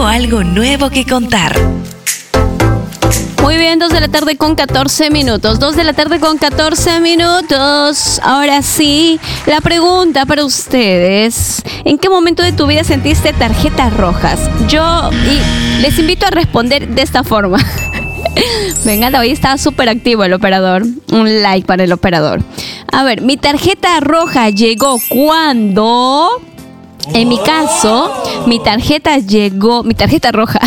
algo nuevo que contar. Muy bien, 2 de la tarde con 14 minutos. 2 de la tarde con 14 minutos. Ahora sí, la pregunta para ustedes. ¿En qué momento de tu vida sentiste tarjetas rojas? Y les invito a responder de esta forma. Me encanta, hoy está súper activo el operador. Un like para el operador. A ver, mi tarjeta roja llegó cuando... En mi caso, mi tarjeta roja.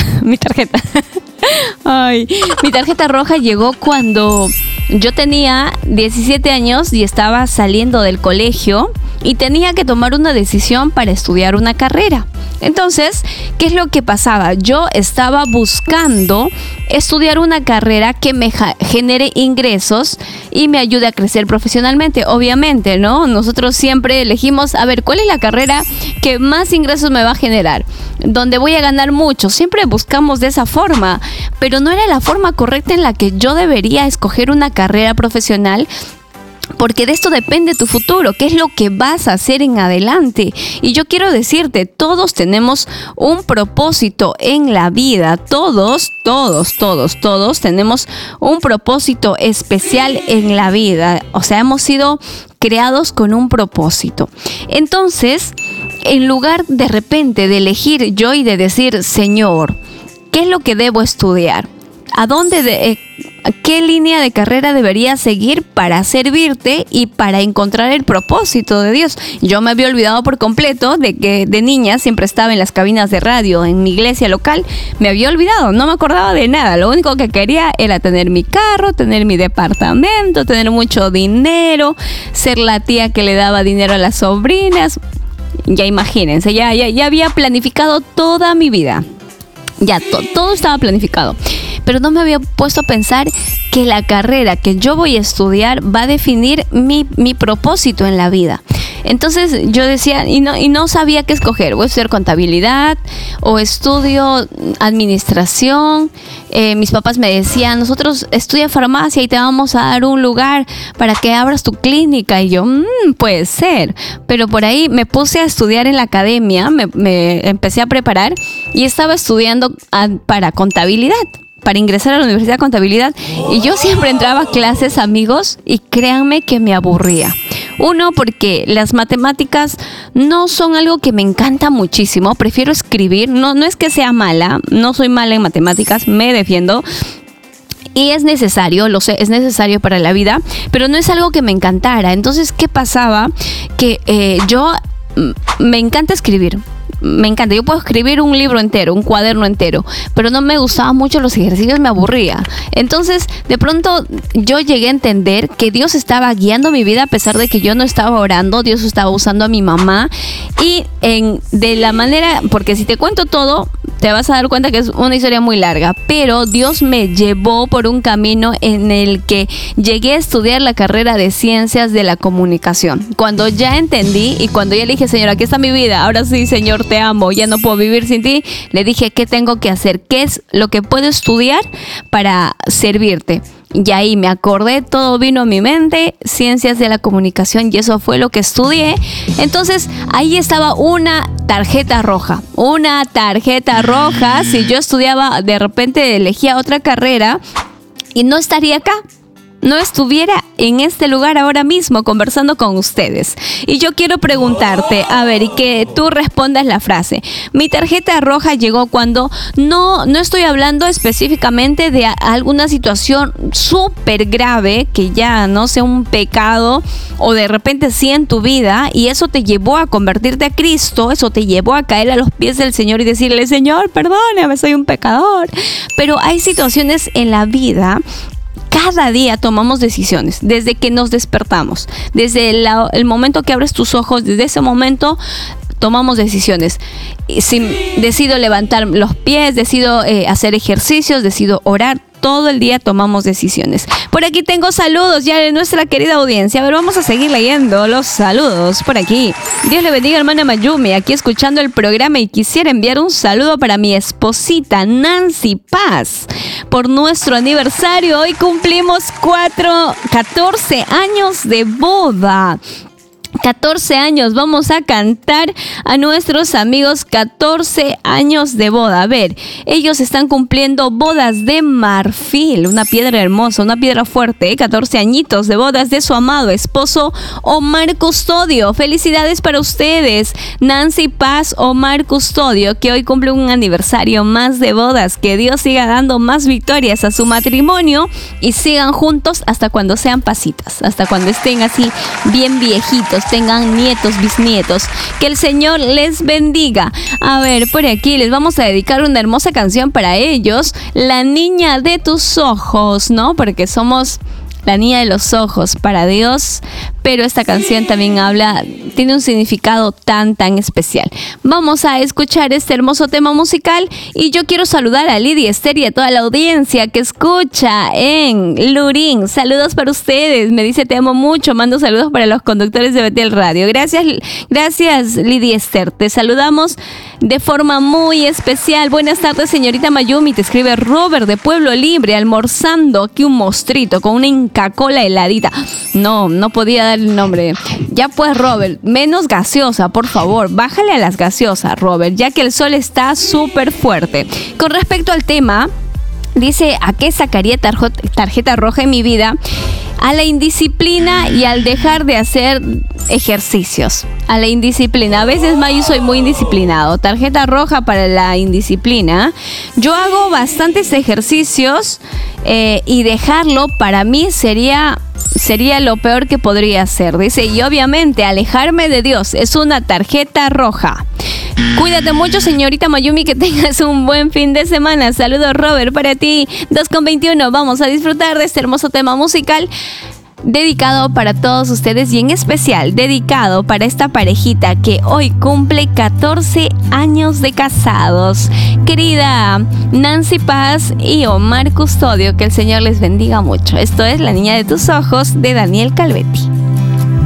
Ay, mi tarjeta roja llegó cuando yo tenía 17 años y estaba saliendo del colegio y tenía que tomar una decisión para estudiar una carrera. Entonces, ¿qué es lo que pasaba? Yo estaba buscando estudiar una carrera que me genere ingresos y me ayude a crecer profesionalmente. Obviamente, ¿no? Nosotros siempre elegimos, a ver, ¿cuál es la carrera que más ingresos me va a generar? Donde voy a ganar mucho. Siempre buscamos de esa forma, pero no era la forma correcta en la que yo debería escoger una carrera profesional. Porque de esto depende tu futuro, qué es lo que vas a hacer en adelante. Y yo quiero decirte, todos tenemos un propósito en la vida. Todos tenemos un propósito especial en la vida. O sea, hemos sido creados con un propósito. Entonces, en lugar de repente de elegir yo y de decir, Señor, ¿qué es lo que debo estudiar? ¿Qué línea de carrera debería seguir para servirte y para encontrar el propósito de Dios? Yo me había olvidado por completo de que de niña siempre estaba en las cabinas de radio en mi iglesia local. Me había olvidado, no me acordaba de nada. Lo único que quería era tener mi carro, tener mi departamento, tener mucho dinero, ser la tía que le daba dinero a las sobrinas. Ya imagínense, ya había planificado toda mi vida. Ya todo estaba planificado. Pero no me había puesto a pensar que la carrera que yo voy a estudiar va a definir mi propósito en la vida. Entonces yo decía, y no sabía qué escoger. Voy a estudiar contabilidad o estudio administración. Mis papás me decían, nosotros estudia farmacia y te vamos a dar un lugar para que abras tu clínica. Y yo, puede ser. Pero por ahí me puse a estudiar en la academia, me empecé a preparar y estaba estudiando para contabilidad. Para ingresar a la Universidad de Contabilidad, y yo siempre entraba a clases, amigos, y créanme que me aburría. Uno, porque las matemáticas no son algo que me encanta muchísimo, prefiero escribir, no es que sea mala, no soy mala en matemáticas, me defiendo. Y es necesario, lo sé, es necesario para la vida, pero no es algo que me encantara. Entonces, ¿qué pasaba? Que yo me encanta escribir. Me encanta, yo puedo escribir un libro entero, un cuaderno entero, pero no me gustaban mucho los ejercicios, me aburría. Entonces, de pronto, yo llegué a entender que Dios estaba guiando mi vida a pesar de que yo no estaba orando. Dios estaba usando a mi mamá y de la manera, porque si te cuento todo, te vas a dar cuenta que es una historia muy larga, pero Dios me llevó por un camino en el que llegué a estudiar la carrera de Ciencias de la Comunicación. Cuando ya entendí y cuando ya le dije, Señor, aquí está mi vida, ahora sí, Señor, te amo, ya no puedo vivir sin ti, le dije, ¿qué tengo que hacer? ¿Qué es lo que puedo estudiar para servirte? Y ahí me acordé, todo vino a mi mente, Ciencias de la Comunicación, y eso fue lo que estudié. Entonces, ahí estaba una tarjeta roja. Si yo estudiaba, de repente elegía otra carrera y no estaría acá. No estuviera en este lugar ahora mismo conversando con ustedes. Y yo quiero preguntarte, a ver, y que tú respondas la frase. Mi tarjeta roja llegó cuando no estoy hablando específicamente de alguna situación súper grave, que ya no sea un pecado, o de repente sí en tu vida, y eso te llevó a convertirte a Cristo, eso te llevó a caer a los pies del Señor y decirle, Señor, perdóname, soy un pecador. Pero hay situaciones en la vida. Cada día tomamos decisiones, desde que nos despertamos, desde el momento que abres tus ojos, desde ese momento tomamos decisiones. Si decido levantar los pies, decido hacer ejercicios, decido orar, todo el día tomamos decisiones. Por aquí tengo saludos ya de nuestra querida audiencia. A ver, vamos a seguir leyendo los saludos por aquí. Dios le bendiga, hermana Mayumi, aquí escuchando el programa, y quisiera enviar un saludo para mi esposita Nancy Paz por nuestro aniversario. Hoy cumplimos 14 años de boda. 14 años, vamos a cantar a nuestros amigos 14 años de boda. A ver, ellos están cumpliendo bodas de marfil, una piedra hermosa, una piedra fuerte, 14 añitos de bodas de su amado esposo Omar Custodio. Felicidades para ustedes, Nancy Paz, Omar Custodio, que hoy cumple un aniversario más de bodas. Que Dios siga dando más victorias a su matrimonio y sigan juntos hasta cuando sean pasitas, hasta cuando estén así bien viejitos, tengan nietos, bisnietos. Que el Señor les bendiga. A ver, por aquí les vamos a dedicar una hermosa canción para ellos, La niña de tus ojos, ¿no? Porque somos la niña de los ojos para Dios, pero esta canción también tiene un significado tan especial. Vamos a escuchar este hermoso tema musical y yo quiero saludar a Lidia Esther y a toda la audiencia que escucha en Lurín. Saludos para ustedes, me dice te amo mucho, mando saludos para los conductores de Betel Radio. Gracias Lidia Esther, te saludamos de forma muy especial. Buenas tardes señorita Mayumi, te escribe Robert de Pueblo Libre, almorzando aquí un mostrito con una Inca-Cola heladita. No podía dar el nombre. Ya pues Robert, menos gaseosa, por favor, bájale a las gaseosas Robert, ya que el sol está súper fuerte. Con respecto al tema, dice, ¿a qué sacaría tarjeta roja en mi vida? A la indisciplina y al dejar de hacer ejercicios. A la indisciplina. A veces, Mayu, soy muy indisciplinado. Tarjeta roja para la indisciplina. Yo hago bastantes ejercicios y dejarlo para mí sería lo peor que podría hacer. Dice, y obviamente alejarme de Dios es una tarjeta roja. Cuídate mucho, señorita Mayumi, que tengas un buen fin de semana. Saludos, Robert, para ti. 2:21. Vamos a disfrutar de este hermoso tema musical dedicado para todos ustedes y en especial dedicado para esta parejita que hoy cumple 14 años de casados. Querida Nancy Paz y Omar Custodio, que el Señor les bendiga mucho. Esto es La niña de tus ojos de Daniel Calvetti.